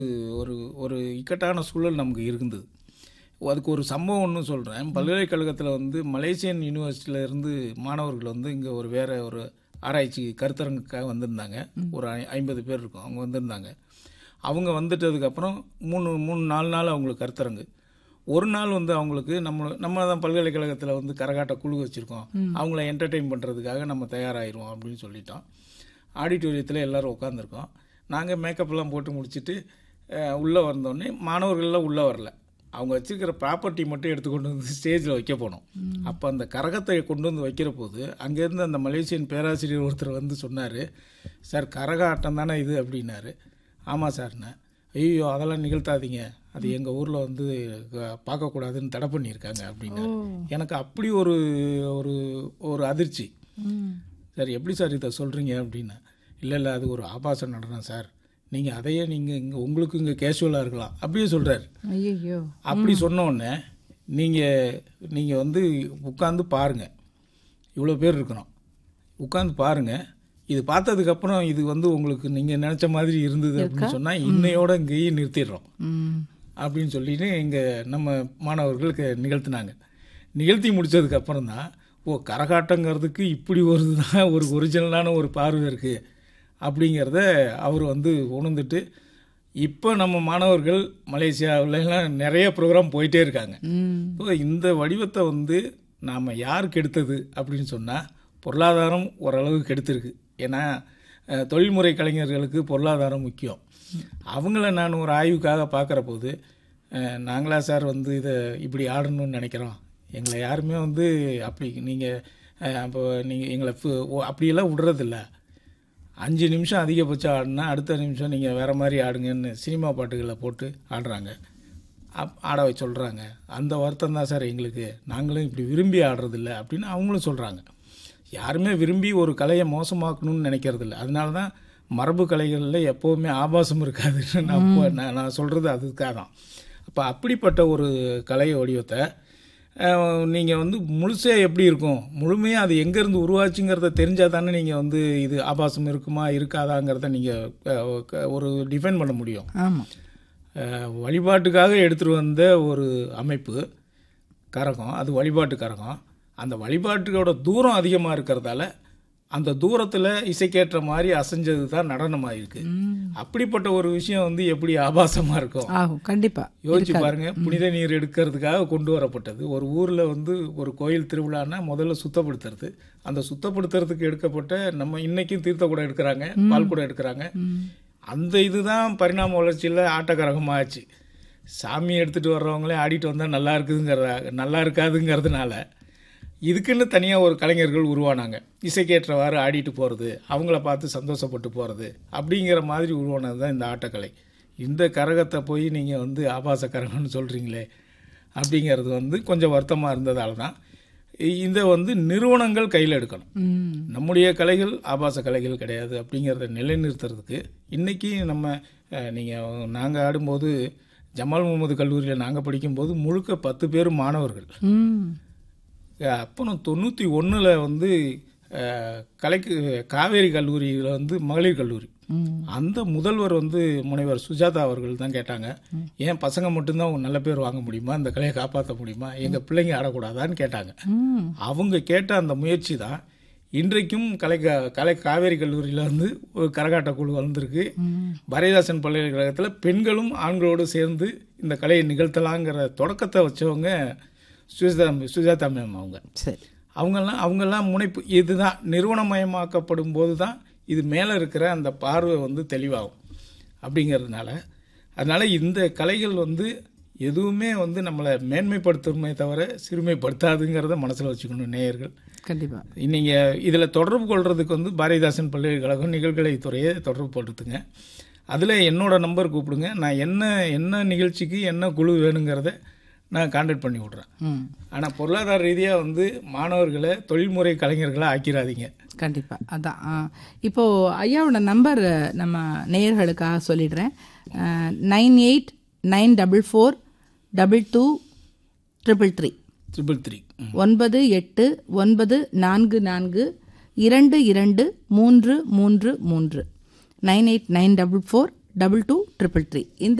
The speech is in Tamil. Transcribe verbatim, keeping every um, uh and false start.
ஒரு ஒரு இக்கட்டான சூழல் நமக்கு இருந்தது. அதுக்கு ஒரு சம்பவம் ஒன்று சொல்கிறேன். பல்கலைக்கழகத்தில் வந்து மலேசியன் யூனிவர்சிட்டியில இருந்து மாணவர்கள் வந்து இங்கே ஒரு வேற ஒரு ஆராய்ச்சி கருத்தரங்குக்காக வந்திருந்தாங்க. ஒரு ஐ ஐம்பது பேர் இருக்கும். அவங்க வந்திருந்தாங்க. அவங்க வந்துட்டதுக்கப்புறம் மூணு மூணு நாலு நாள் அவங்களுக்கு கருத்தரங்கு. ஒரு நாள் வந்து அவங்களுக்கு நம்ம நம்ம தான் பல்கலைக்கழகத்தில் வந்து கரகாட்ட குழு வச்சுருக்கோம், அவங்கள என்டர்டெயின் பண்ணுறதுக்காக நம்ம தயாராகிடுவோம் அப்படின்னு சொல்லிட்டோம். ஆடிட்டோரியத்தில் எல்லோரும் உட்காந்துருக்கோம். நாங்கள் மேக்கப்லாம் போட்டு முடிச்சுட்டு உள்ளே வந்தோடனே மாணவர்கள்லாம் உள்ளே வரல. அவங்க வச்சுருக்கிற ப்ராப்பர்ட்டி மட்டும் எடுத்து கொண்டு வந்து ஸ்டேஜில் வைக்க போனோம். அப்போ அந்த கரகத்தை கொண்டு வந்து வைக்கிற போது அங்கேருந்து அந்த மலேசியன் பேராசிரியர் ஒருத்தர் வந்து சொன்னார், சார் கரகாட்டம் தானே இது அப்படின்னாரு. ஆமாம் சார்ண்ணே. ஐயோ அதெல்லாம் நிகழ்த்தாதீங்க, அது எங்கள் ஊரில் வந்து பார்க்கக்கூடாதுன்னு தடை பண்ணியிருக்காங்க அப்படின்னு. எனக்கு அப்படி ஒரு ஒரு ஒரு அதிர்ச்சி. சார் எப்படி சார் இதை சொல்கிறீங்க அப்படின்னு. இல்லை இல்லை அது ஒரு ஆபாச நடனம் சார், நீங்கள் அதையே நீங்கள் இங்கே உங்களுக்கு இங்கே கேஷுவலாக இருக்கலாம் அப்படியே சொல்கிறார். ஐயோ அப்படி சொன்னோடனே நீங்கள் நீங்கள் வந்து உட்காந்து பாருங்கள், இவ்வளோ பேர் இருக்கிறோம், உட்காந்து பாருங்கள், இது பார்த்ததுக்கப்புறம் இது வந்து உங்களுக்கு நீங்கள் நினச்ச மாதிரி இருந்தது அப்படின்னு சொன்னால் இன்னையோட இங்கேயே நிறுத்திடுறோம் அப்படின்னு சொல்லிட்டு இங்கே நம்ம மாணவர்களுக்கு நிகழ்த்தினாங்க. நிகழ்த்தி முடித்ததுக்கப்புறம் தான் ஓ கரகாட்டங்கிறதுக்கு இப்படி ஒரு தான் ஒரு ஒரிஜினலான ஒரு பார்வை இருக்குது அப்படிங்கிறத அவர் வந்து உணர்ந்துட்டு இப்போ நம்ம மாணவர்கள் மலேசியாவிலலாம் நிறைய ப்ரோக்ராம் போயிட்டே இருக்காங்க. ஸோ இந்த வடிவத்தை வந்து நாம் யார் கெடுத்தது அப்படின்னு சொன்னால் பொருளாதாரம் ஓரளவு கெடுத்திருக்கு. ஏன்னா தொழில்முறை கலைஞர்களுக்கு பொருளாதாரம் முக்கியம். அவங்கள நான் ஒரு ஆய்வுக்காக பார்க்குற போது நாங்களா சார் வந்து இதை இப்படி ஆடணும்னு நினைக்கிறோம், எங்களை யாருமே வந்து அப்படி நீங்கள் அப்போ நீங்கள் எங்களை அப்படியெல்லாம் விடுறதில்ல, அஞ்சு நிமிஷம் அதிகபட்சம் ஆடினா அடுத்த நிமிஷம் நீங்கள் வேறு மாதிரி ஆடுங்கன்னு சினிமா பாட்டுகளை போட்டு ஆடுறாங்க, அப் ஆட வை சொல்கிறாங்க. அந்த வருத்தம் தான் சார் எங்களுக்கு, நாங்களும் இப்படி விரும்பி ஆடுறதில்ல அப்படின்னு அவங்களும் சொல்கிறாங்க. யாருமே விரும்பி ஒரு கலையை மோசமாக்கணும்னு நினைக்கிறதில்ல. அதனால தான் மரபு கலைகளில் எப்போவுமே ஆபாசம் இருக்காதுன்னு நான் நான் நான் சொல்கிறது அதுக்காக தான். அப்போ அப்படிப்பட்ட ஒரு கலை வடிவத்தை நீங்கள் வந்து முழுசாக எப்படி இருக்கும், முழுமையாக அது எங்கேருந்து உருவாச்சுங்கிறத தெரிஞ்சால் தானே நீங்கள் வந்து இது ஆபாசம் இருக்குமா இருக்காதாங்கிறத நீங்கள் ஒரு டிஃபைன் பண்ண முடியும். ஆமாம். வழிபாட்டுக்காக எடுத்துகிட்டு வந்த ஒரு அமைப்பு கரகம், அது வழிபாட்டு கரகம். அந்த வழிபாட்டுக்கோட தூரம் அதிகமாக இருக்கிறதால அந்த தூரத்தில் இசைக்கேற்ற மாதிரி அசைஞ்சது தான் நடனமாக இருக்குது. அப்படிப்பட்ட ஒரு விஷயம் வந்து எப்படி ஆபாசமாக இருக்கும்? ஆகும், கண்டிப்பாக. யோசிச்சு பாருங்க, புனித நீர் எடுக்கிறதுக்காக கொண்டு வரப்பட்டது. ஒரு ஊரில் வந்து ஒரு கோயில் திருவிழான்னா முதல்ல சுத்தப்படுத்துறது, அந்த சுத்தப்படுத்துறதுக்கு எடுக்கப்பட்ட நம்ம இன்னைக்கும் தீர்த்த கூட எடுக்கிறாங்க, பால் கூட எடுக்கிறாங்க. அந்த இதுதான் பரிணாம வளர்ச்சியில் ஆட்டக்கரகமாகச்சு. சாமி எடுத்துகிட்டு வர்றவங்களே ஆடிட்டு வந்தால் நல்லா இருக்குதுங்கிறதா நல்லா இருக்காதுங்கிறதுனால இதுக்குன்னு தனியாக ஒரு கலைஞர்கள் உருவானாங்க. இசைக்கேற்றவாறு ஆடிட்டு போகிறது, அவங்கள பார்த்து சந்தோஷப்பட்டு போகிறது அப்படிங்கிற மாதிரி உருவானது தான் இந்த ஆட்டக்கலை. இந்த கரகத்தை போய் நீங்கள் வந்து ஆபாச கரகம்னு சொல்கிறீங்களே அப்படிங்கிறது வந்து கொஞ்சம் வருத்தமாக இருந்ததால் தான் இதை வந்து நிறுவனங்கள் கையில் எடுக்கணும். நம்முடைய கலைகள் ஆபாச கலைகள் கிடையாது அப்படிங்கிறத நிலைநிறுத்துறதுக்கு இன்றைக்கி நம்ம நீங்கள் நாங்கள் ஆடும்போது ஜமால் முகமது கல்லூரியில் நாங்கள் படிக்கும்போது முழுக்க பத்து பேர் மாணவர்கள். அப்புறம் தொண்ணூற்றி ஒன்றில் வந்து கலைக்கு காவேரி கல்லூரியில் வந்து மகளிர் கல்லூரி, அந்த முதல்வர் வந்து முனைவர் சுஜாதா அவர்கள் தான் கேட்டாங்க, ஏன் பசங்க மட்டும்தான் நல்ல பேர் வாங்க முடியுமா, இந்த கலையை காப்பாற்ற முடியுமா, எங்கள் பிள்ளைங்க ஆடக்கூடாதான்னு கேட்டாங்க. அவங்க கேட்ட அந்த முயற்சி தான் இன்றைக்கும் கலை கலை காவேரி கல்லூரியில் வந்து ஒரு கரகாட்ட குழு வந்திருக்கு. பாரதிதாசன் பல்கலைக்கழகத்தில் பெண்களும் ஆண்களோடு சேர்ந்து இந்த கலையை நிகழ்த்தலாங்கிற தொடக்கத்தை வச்சவங்க சுஜாதா சுஜாதா மேம். அவங்க சரி அவங்கெல்லாம் அவங்கெல்லாம் முனைப்பு இதுதான். நிறுவனமயமாக்கப்படும் போது தான் இது மேலே இருக்கிற அந்த பார்வை வந்து தெளிவாகும் அப்படிங்கிறதுனால. அதனால் இந்த கலைகள் வந்து எதுவுமே வந்து நம்மளை மேன்மைப்படுத்துமே தவிர சிறுமைப்படுத்தாதுங்கிறத மனசில் வச்சுக்கணும் நேயர்கள். கண்டிப்பாக நீங்கள் இதில் தொடர்பு கொள்றதுக்கு வந்து பாரதிதாசன் பல்கலைக்கழகம் நிகழ்கலை துறையை தொடர்பு போட்டுத்துங்க. அதில் என்னோட நம்பர் கூப்பிடுங்க, நான் என்ன என்ன நிகழ்ச்சிக்கு என்ன குழு வேணுங்கிறத நான் கான்டாக்ட் பண்ணி விட்றேன். ஆனால் பொருளாதார ரீதியாக வந்து மாணவர்களை தொழில்முறை கலைஞர்களை ஆக்கிடாதீங்க. கண்டிப்பாக அதான். இப்போது ஐயாவோட நம்பர் நம்ம நேயர்களுக்காக சொல்லிடுறேன். Nine eight nine double four double two triple three triple three ஒன்பது எட்டு ஒன்பது நான்கு நான்கு இரண்டு இரண்டு மூன்று மூன்று மூன்று nine eight nine double four double two triple three இந்த